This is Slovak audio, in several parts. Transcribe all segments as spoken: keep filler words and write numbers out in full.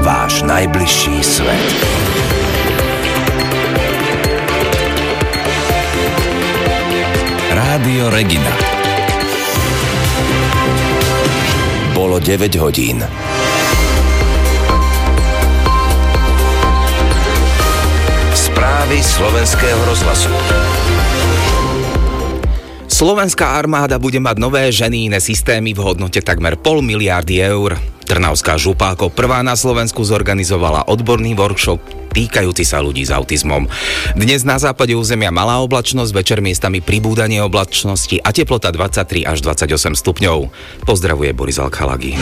váš najbližší svet. Rádio Regina. Bolo deväť hodín. Správy slovenského rozhlasu. Slovenská armáda bude mať nové ženijné systémy v hodnote takmer pol miliardy eur. Trnavská župa ako prvá na Slovensku zorganizovala odborný workshop týkajúci sa ľudí s autizmom. Dnes na západe územia malá oblačnosť, večer miestami pribúdanie oblačnosti a teplota dvadsaťtri až dvadsaťosem stupňov. Pozdravuje Boris Alchalagi.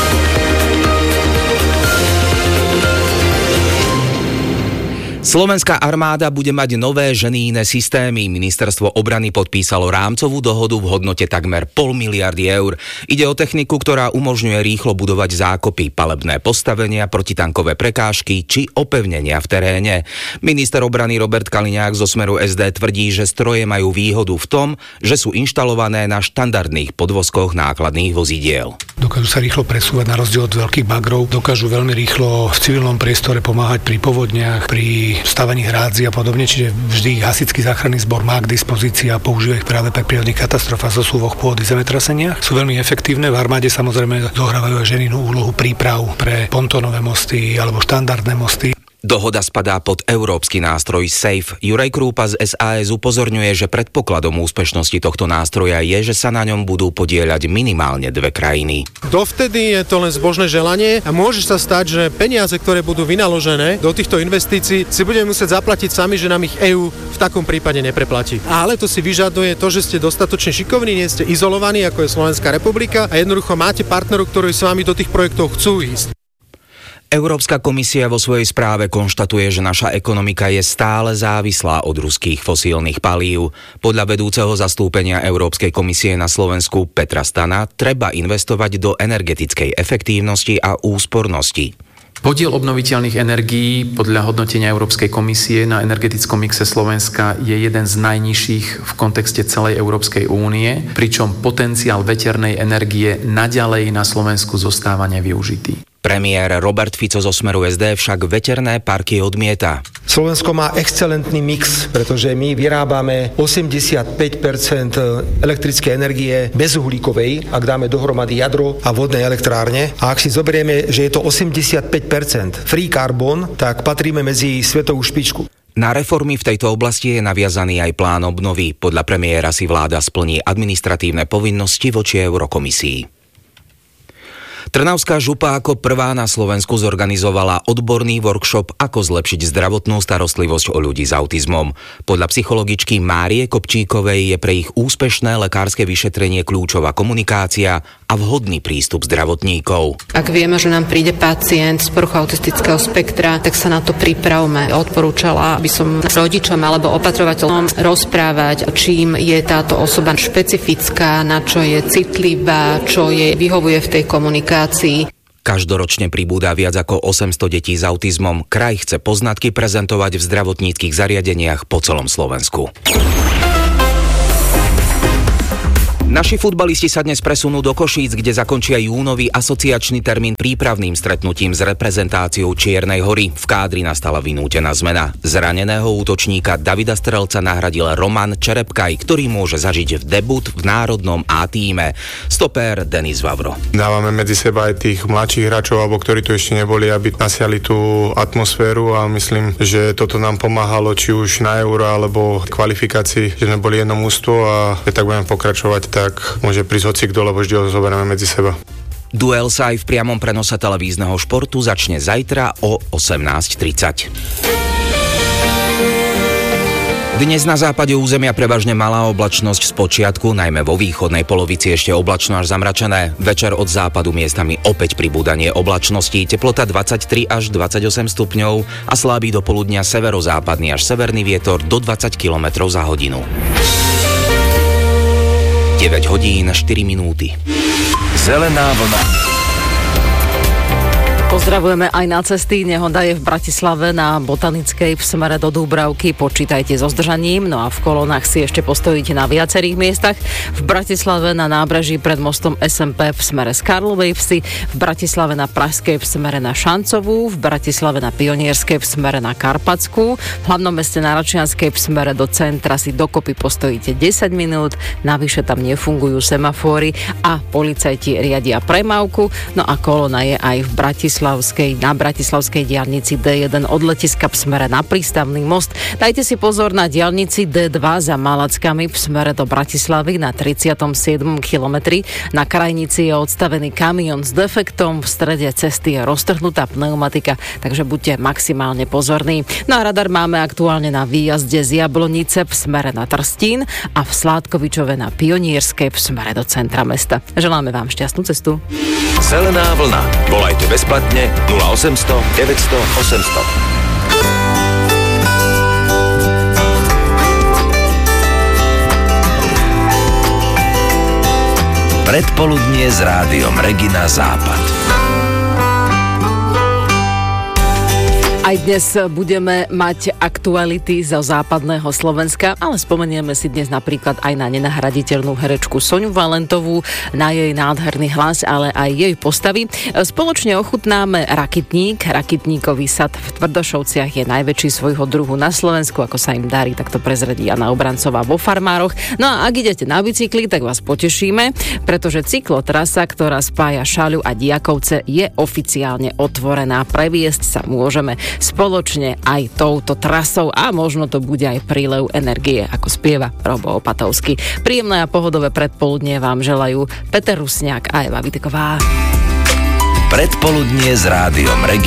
Slovenská armáda bude mať nové ženijné systémy. Ministerstvo obrany podpísalo rámcovú dohodu v hodnote takmer pol miliardy eur. Ide o techniku, ktorá umožňuje rýchlo budovať zákopy, palebné postavenia, protitankové prekážky či opevnenia v teréne. Minister obrany Robert Kaliňák zo Smeru es dé tvrdí, že stroje majú výhodu v tom, že sú inštalované na štandardných podvozkoch nákladných vozidiel. Dokážu sa rýchlo presúvať na rozdiel od veľkých bagrov, dokážu veľmi rýchlo v civilnom priestore pomáhať pri povodniach, pri stavaní hrádzi a podobne, čiže vždy hasičský záchranný zbor má k dispozícii a používa ich práve pri prírodných katastrofách, zosúvoch pôdy, zemetraseniach. Sú veľmi efektívne, v armáde samozrejme zohrávajú aj ženinú úlohu príprav pre pontónové mosty alebo štandardné mosty. Dohoda spadá pod európsky nástroj SAFE. Juraj Krúpa z es a es upozorňuje, že predpokladom úspešnosti tohto nástroja je, že sa na ňom budú podieľať minimálne dve krajiny. Dovtedy je to len zbožné želanie a môže sa stať, že peniaze, ktoré budú vynaložené do týchto investícií, si budeme musieť zaplatiť sami, že nám ich EÚ v takom prípade nepreplatí. Ale to si vyžaduje to, že ste dostatočne šikovní, nie ste izolovaní, ako je Slovenská republika a jednoducho máte partnerov, ktorí s vami do tých projektov chcú ísť. Európska komisia vo svojej správe konštatuje, že naša ekonomika je stále závislá od ruských fosílnych palív. Podľa vedúceho zastúpenia Európskej komisie na Slovensku Petra Stana treba investovať do energetickej efektívnosti a úspornosti. Podiel obnoviteľných energií podľa hodnotenia Európskej komisie na energetickom mixe Slovenska je jeden z najnižších v kontexte celej Európskej únie, pričom potenciál veternej energie naďalej na Slovensku zostáva nevyužitý. Premiér Robert Fico zo Smeru es dé však veterné parky odmieta. Slovensko má excelentný mix, pretože my vyrábame osemdesiatpäť percent elektrickej energie bezuhlíkovej, ak dáme dohromady jadro a vodné elektrárne. A ak si zoberieme, že je to osemdesiatpäť percent free carbon, tak patríme medzi svetovú špičku. Na reformy v tejto oblasti je naviazaný aj plán obnovy. Podľa premiéra si vláda splní administratívne povinnosti voči Eurokomisii. Trnavská župa ako prvá na Slovensku zorganizovala odborný workshop, ako zlepšiť zdravotnú starostlivosť o ľudí s autizmom. Podľa psychologičky Márie Kopčíkovej je pre ich úspešné lekárske vyšetrenie kľúčová komunikácia a vhodný prístup zdravotníkov. Ak vieme, že nám príde pacient z poruchou autistického spektra, tak sa na to pripravme. Odporúčala by som rodičom alebo opatrovateľom rozprávať, čím je táto osoba špecifická, na čo je citlivá, čo jej vyhovuje v tej komunikácii. Každoročne pribúda viac ako osemsto detí s autizmom. Kraj chce poznatky prezentovať v zdravotníckych zariadeniach po celom Slovensku. Naši futbalisti sa dnes presunú do Košíc, kde zakončia júnový asociačný termín prípravným stretnutím s reprezentáciou Čiernej Hory. V kádri nastala vynútená zmena. Zraneného útočníka Davida Strelca nahradil Roman Čerepkaj, ktorý môže zažiť v debut v národnom A-tíme. Stopér Denis Vavro. Dávame medzi seba aj tých mladších hráčov, alebo ktorí tu ešte neboli, aby nasiali tú atmosféru a myslím, že toto nám pomáhalo či už na Euro alebo kvalifikácii, že sme boli jedno mužstvo a tak budeme pokračovať, tak môže prísť hocikto, lebo vždy ho zoberieme medzi seba. Duel sa aj v priamom prenose televízneho športu začne zajtra o osemnásť tridsať. Dnes na západe územia prevažne malá oblačnosť spočiatku, najmä vo východnej polovici ešte oblačno až zamračené. Večer od západu miestami opäť pribúdanie oblačností, teplota dvadsaťtri až dvadsaťosem stupňov a slabý do poludnia severozápadný až severný vietor do dvadsať kilometrov za hodinu. deväť hodín štyri minúty. Zelená vlna. Pozdravujeme aj na cesty. Nehoda je v Bratislave na Botanickej v smere do Dúbravky. Počítajte so zdržaním, no a v kolónach si ešte postojíte na viacerých miestach. V Bratislave na nábreží pred mostom es em pé v smere z Karlovej Vsi, v Bratislave na Pražskej v smere na Šancovú, v Bratislave na Pionierskej v smere na Karpatskú, v hlavnom meste na Račianskej v smere do centra si dokopy postojíte desať minút, navyše tam nefungujú semafóry a policajti riadia premávku, no a kolóna je aj v Bratislave na Bratislavskej diaľnici dé jeden od letiska v smere na Prístavný most. Dajte si pozor na diaľnici dé dva za Malackami v smere do Bratislavy na tridsiatom siedmom kilometri. Na krajnici je odstavený kamión s defektom, v strede cesty je roztrhnutá pneumatika, takže buďte maximálne pozorní. No a radar máme aktuálne na výjazde z Jablonice v smere na Trstín a v Sládkovičove na Pionierskej v smere do centra mesta. Želáme vám šťastnú cestu. Zelená vlna. Volajte bezplatne nula osemsto deväťsto osemsto. Predpoludnie s rádiom Regina Západ. Aj dnes budeme mať aktuality zo západného Slovenska, ale spomenieme si dnes napríklad aj na nenahraditeľnú herečku Soňu Valentovú, na jej nádherný hlas, ale aj jej postavy. Spoločne ochutnáme rakitník. Rakitníkový sad v Tvrdošovciach je najväčší svojho druhu na Slovensku, ako sa im darí, tak to prezradí Jana Obrancová vo Farmároch. No a ak idete na bicykli, tak vás potešíme, pretože cyklotrasa, ktorá spája Šaľu a Diakovce, je oficiálne otvorená. Previesť sa môžeme spoločne aj touto trasou a možno to bude aj prílev energie, ako spieva Robo Opatovský. Príjemné a pohodové predpoludnie vám želajú Peter Rusňák a Eva Viteková. Predpoludnie s rádiom Regina.